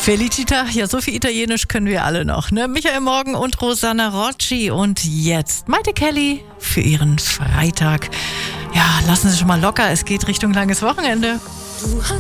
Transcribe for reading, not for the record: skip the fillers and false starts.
Felicita, ja, so viel Italienisch können wir alle noch, ne? Michael Morgen und Rosanna Rocci und jetzt Maite Kelly für ihren Freitag. Ja, lassen Sie schon mal locker, es geht Richtung langes Wochenende. Du hast